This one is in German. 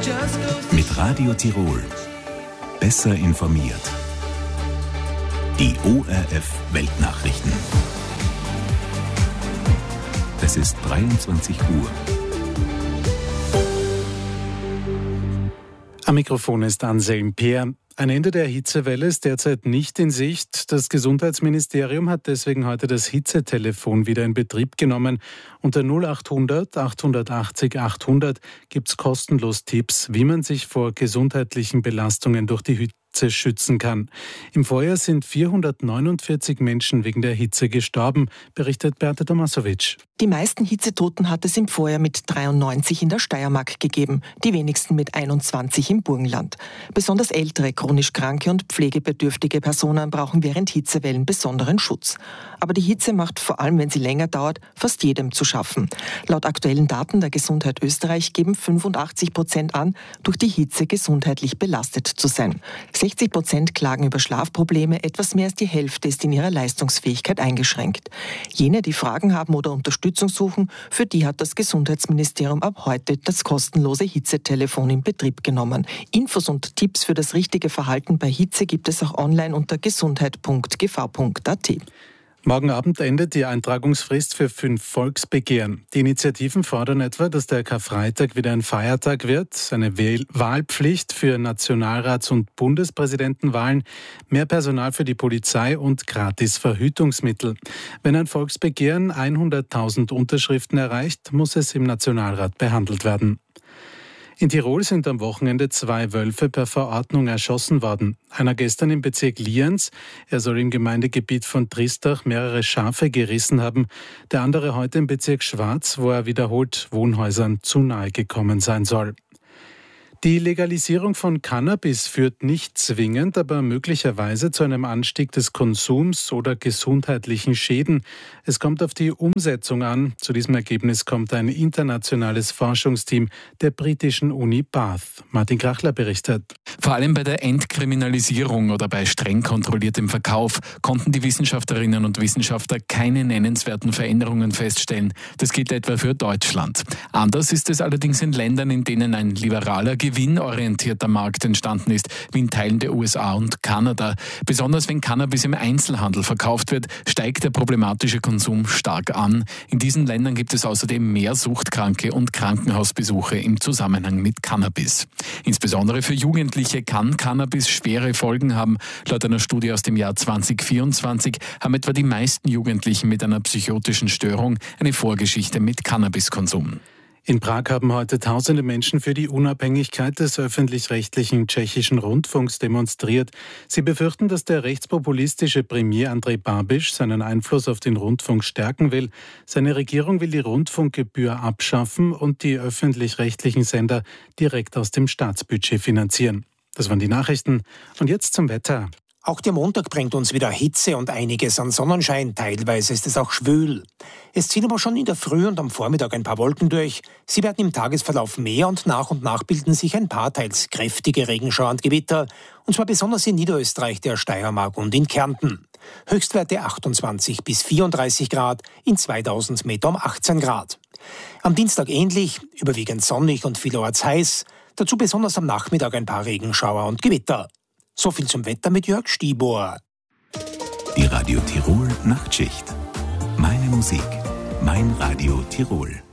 Mit Radio Tirol. Besser informiert. Die ORF Weltnachrichten. Es ist 23 Uhr. Am Mikrofon ist Anselm Peer. Ein Ende der Hitzewelle ist derzeit nicht in Sicht. Das Gesundheitsministerium hat deswegen heute das Hitzetelefon wieder in Betrieb genommen. Unter 0800 880 800 gibt es kostenlos Tipps, wie man sich vor gesundheitlichen Belastungen durch die Hitze schützen kann. Im Vorjahr sind 449 Menschen wegen der Hitze gestorben, berichtet Berta Tomasovic. Die meisten Hitzetoten hat es im Vorjahr mit 93 in der Steiermark gegeben, die wenigsten mit 21 im Burgenland. Besonders ältere, chronisch kranke und pflegebedürftige Personen brauchen während Hitzewellen besonderen Schutz. Aber die Hitze macht, vor allem wenn sie länger dauert, fast jedem zu schaffen. Laut aktuellen Daten der Gesundheit Österreich geben 85% an, durch die Hitze gesundheitlich belastet zu sein. 60% klagen über Schlafprobleme, etwas mehr als die Hälfte ist in ihrer Leistungsfähigkeit eingeschränkt. Jene, die Fragen haben oder Unterstützung suchen, für die hat das Gesundheitsministerium ab heute das kostenlose Hitzetelefon in Betrieb genommen. Infos und Tipps für das richtige Verhalten bei Hitze gibt es auch online unter gesundheit.gv.at. Morgen Abend endet die Eintragungsfrist für 5 Volksbegehren. Die Initiativen fordern etwa, dass der Karfreitag wieder ein Feiertag wird, eine Wahlpflicht für Nationalrats- und Bundespräsidentenwahlen, mehr Personal für die Polizei und gratis Verhütungsmittel. Wenn ein Volksbegehren 100.000 Unterschriften erreicht, muss es im Nationalrat behandelt werden. In Tirol sind am Wochenende 2 Wölfe per Verordnung erschossen worden. Einer gestern im Bezirk Lienz. Er soll im Gemeindegebiet von Tristach mehrere Schafe gerissen haben. Der andere heute im Bezirk Schwarz, wo er wiederholt Wohnhäusern zu nahe gekommen sein soll. Die Legalisierung von Cannabis führt nicht zwingend, aber möglicherweise zu einem Anstieg des Konsums oder gesundheitlichen Schäden. Es kommt auf die Umsetzung an. Zu diesem Ergebnis kommt ein internationales Forschungsteam der britischen Uni Bath. Martin Krachler berichtet. Vor allem bei der Entkriminalisierung oder bei streng kontrolliertem Verkauf konnten die Wissenschaftlerinnen und Wissenschaftler keine nennenswerten Veränderungen feststellen. Das gilt etwa für Deutschland. Anders ist es allerdings in Ländern, in denen ein liberaler, gewinnorientierter Markt entstanden ist, wie in Teilen der USA und Kanada. Besonders wenn Cannabis im Einzelhandel verkauft wird, steigt der problematische Konsum stark an. In diesen Ländern gibt es außerdem mehr Suchtkranke und Krankenhausbesuche im Zusammenhang mit Cannabis. Insbesondere für Jugendliche kann Cannabis schwere Folgen haben. Laut einer Studie aus dem Jahr 2024 haben etwa die meisten Jugendlichen mit einer psychotischen Störung eine Vorgeschichte mit Cannabiskonsum. In Prag haben heute tausende Menschen für die Unabhängigkeit des öffentlich-rechtlichen tschechischen Rundfunks demonstriert. Sie befürchten, dass der rechtspopulistische Premier Andrej Babiš seinen Einfluss auf den Rundfunk stärken will. Seine Regierung will die Rundfunkgebühr abschaffen und die öffentlich-rechtlichen Sender direkt aus dem Staatsbudget finanzieren. Das waren die Nachrichten. Und jetzt zum Wetter. Auch der Montag bringt uns wieder Hitze und einiges an Sonnenschein. Teilweise ist es auch schwül. Es ziehen aber schon in der Früh und am Vormittag ein paar Wolken durch. Sie werden im Tagesverlauf mehr und nach bilden sich ein paar teils kräftige Regenschauer und Gewitter. Und zwar besonders in Niederösterreich, der Steiermark und in Kärnten. Höchstwerte 28 bis 34 Grad, in 2000 Meter um 18 Grad. Am Dienstag ähnlich, überwiegend sonnig und vielerorts heiß. Dazu besonders am Nachmittag ein paar Regenschauer und Gewitter. So viel zum Wetter mit Jörg Stibor. Die Radio Tirol Nachtschicht. Meine Musik, mein Radio Tirol.